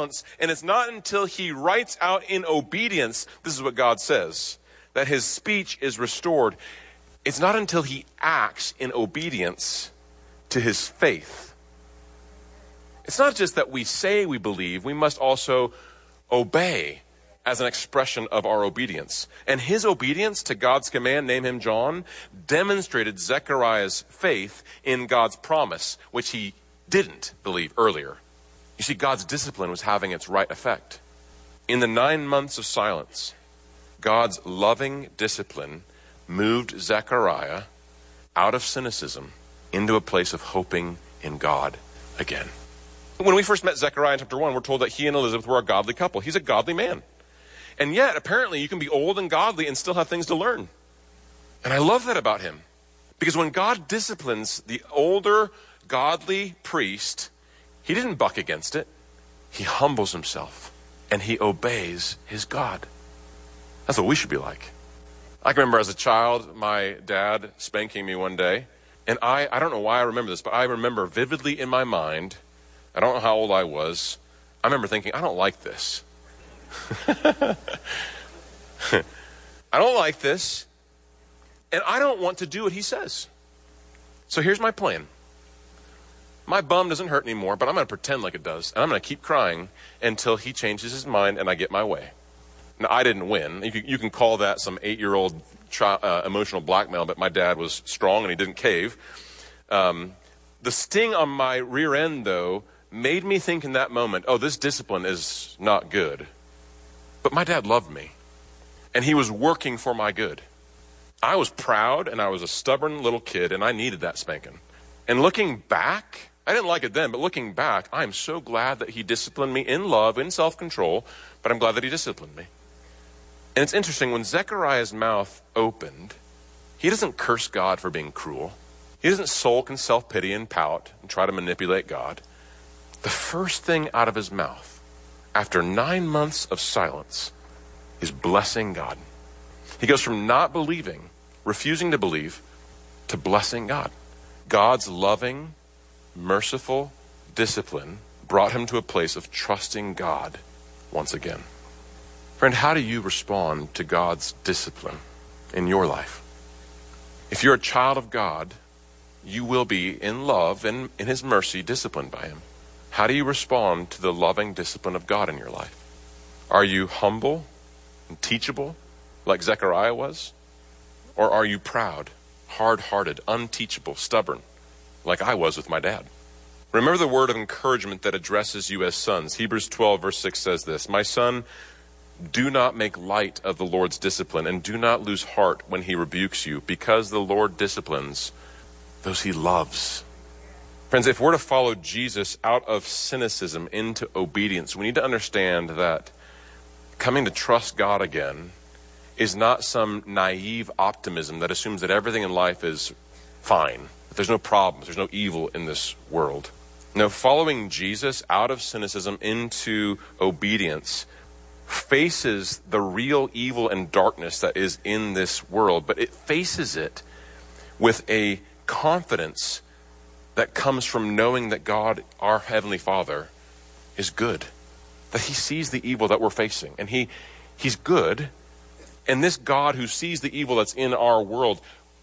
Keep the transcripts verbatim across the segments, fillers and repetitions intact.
silence, and it's not until he writes out in obedience, this is what God says, that his speech is restored. It's not until he acts in obedience to his faith. It's not just that we say we believe, we must also obey as an expression of our obedience. And his obedience to God's command, name him John, demonstrated Zechariah's faith in God's promise, which he didn't believe earlier. You see, God's discipline was having its right effect. In the nine months of silence, God's loving discipline moved Zechariah out of cynicism into a place of hoping in God again. When we first met Zechariah in chapter one, we're told that he and Elizabeth were a godly couple. He's a godly man. And yet, apparently, you can be old and godly and still have things to learn. And I love that about him. Because when God disciplines the older, godly priest, he didn't buck against it. He humbles himself and he obeys his God. That's what we should be like. I can remember as a child, my dad spanking me one day. And I, I don't know why I remember this, but I remember vividly in my mind, I don't know how old I was, I remember thinking, I don't like this. I don't like this, and I don't want to do what he says. So here's my plan. My bum doesn't hurt anymore, but I'm going to pretend like it does, and I'm going to keep crying until he changes his mind and I get my way. Now, I didn't win. You can, you can call that some eight-year-old chi- uh, emotional blackmail, but my dad was strong and he didn't cave. Um, the sting on my rear end, though, made me think in that moment, oh, this discipline is not good. But my dad loved me, and he was working for my good. I was proud, and I was a stubborn little kid, and I needed that spanking. And looking back, I didn't like it then, but looking back, I'm so glad that he disciplined me in love, in self-control, but I'm glad that he disciplined me. And it's interesting, when Zechariah's mouth opened, he doesn't curse God for being cruel. He doesn't sulk and self-pity and pout and try to manipulate God. The first thing out of his mouth, after nine months of silence, is blessing God. He goes from not believing, refusing to believe, to blessing God. God's loving, merciful discipline brought him to a place of trusting God once again. Friend, how do you respond to God's discipline in your life? If you're a child of God, you will be in love and in his mercy disciplined by him. How do you respond to the loving discipline of God in your life? Are you humble and teachable like Zechariah was? Or are you proud, hard-hearted, unteachable, stubborn like I was with my dad? Remember the word of encouragement that addresses you as sons. Hebrews twelve verse six says this, "My son, do not make light of the Lord's discipline, and do not lose heart when he rebukes you, because the Lord disciplines those he loves." Friends, if we're to follow Jesus out of cynicism into obedience, we need to understand that coming to trust God again is not some naive optimism that assumes that everything in life is fine, that there's no problems, there's no evil in this world. No, following Jesus out of cynicism into obedience faces the real evil and darkness that is in this world, but it faces it with a confidence that comes from knowing that God, our Heavenly Father, is good. That he sees the evil that we're facing. And he, he's good. And this God who sees the evil that's in our world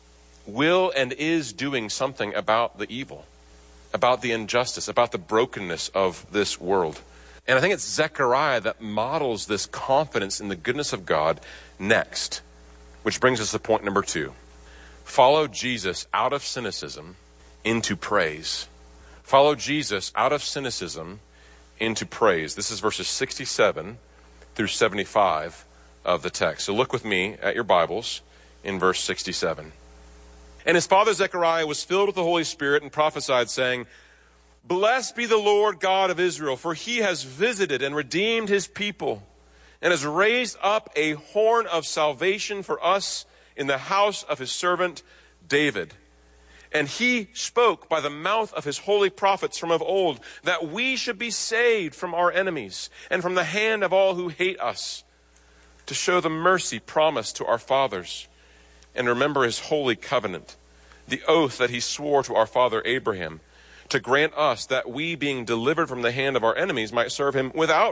will and is doing something about the evil, about the injustice, about the brokenness of this world. And I think it's Zechariah that models this confidence in the goodness of God next. Which brings us to point number two. Follow Jesus out of cynicism into praise. Follow Jesus out of cynicism into praise. This is verses sixty-seven through seventy-five of the text. So look with me at your Bibles in verse sixty-seven. "And his father Zechariah was filled with the Holy Spirit and prophesied, saying, Blessed be the Lord God of Israel, for he has visited and redeemed his people, and has raised up a horn of salvation for us in the house of his servant David. And he spoke by the mouth of his holy prophets from of old, that we should be saved from our enemies and from the hand of all who hate us, to show the mercy promised to our fathers, and remember his holy covenant, the oath that he swore to our father Abraham, to grant us that we, being delivered from the hand of our enemies, might serve him without